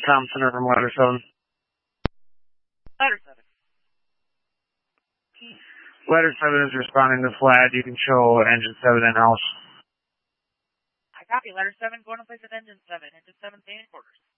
Thompson from Letter 7. Letter 7. Letter 7 is responding to flat. You can show engine 7 in-house. I copy. Letter 7 going to place at engine 7. Engine 7 staying in quarters.